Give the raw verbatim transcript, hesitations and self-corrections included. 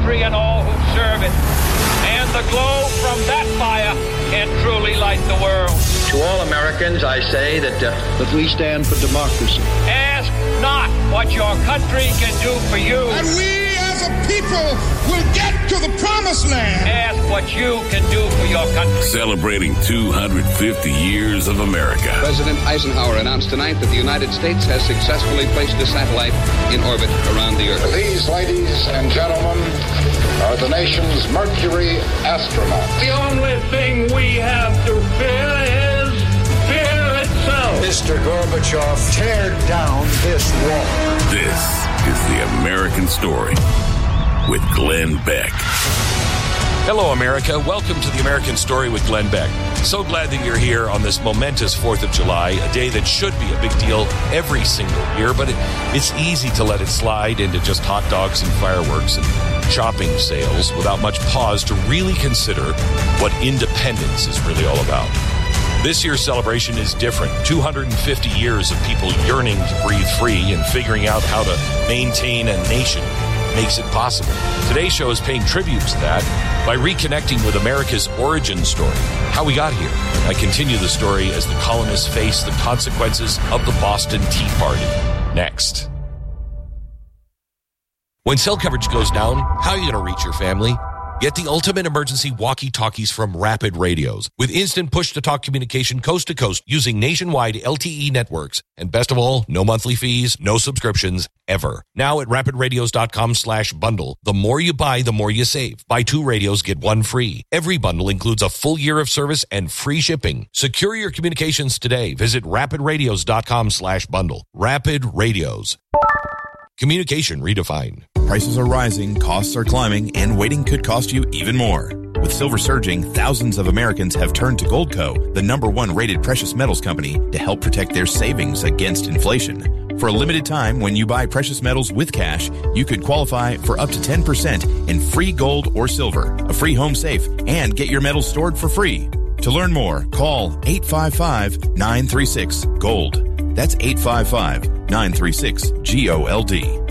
country and all who serve it. And the glow from that fire can truly light the world. To all Americans, I say that uh, that we stand for democracy. Ask not what your country can do for you. And we as a people will get to the promised land. Ask what you can do for your country. Celebrating two hundred fifty years of America. President Eisenhower announced tonight that the United States has successfully placed a satellite in orbit around the Earth. These, ladies and gentlemen, are the nation's Mercury astronauts. The only thing we have to fear is fear itself. Mister Gorbachev, tear down this wall. This is the American Story with Glenn Beck. Hello, America. Welcome to the American Story with Glenn Beck. So glad that you're here on this momentous fourth of July, a day that should be a big deal every single year, but it, it's easy to let it slide into just hot dogs and fireworks and shopping sales without much pause to really consider what independence is really all about. This year's celebration is different. two hundred fifty years of people yearning to breathe free and figuring out how to maintain a nation makes it possible. Today's show is paying tribute to that by reconnecting with America's origin story, how we got here. I continue the story as the colonists face the consequences of the Boston Tea Party. Next. When cell coverage goes down, how are you going to reach your family? Get the ultimate emergency walkie-talkies from Rapid Radios with instant push-to-talk communication coast to coast using nationwide L T E networks. And best of all, no monthly fees, no subscriptions, ever. Now at rapidradios.com slash bundle. The more you buy, the more you save. Buy two radios, get one free. Every bundle includes a full year of service and free shipping. Secure your communications today. Visit rapidradios.com slash bundle. Rapid Radios. Communication redefined. Prices are rising, costs are climbing, and waiting could cost you even more. With silver surging, thousands of Americans have turned to Goldco, the number one rated precious metals company, to help protect their savings against inflation. For a limited time, when you buy precious metals with cash, you could qualify for up to ten percent in free gold or silver, a free home safe, and get your metals stored for free. To learn more, call eight five five, nine three six, GOLD. That's eight five five, nine three six, G O L D.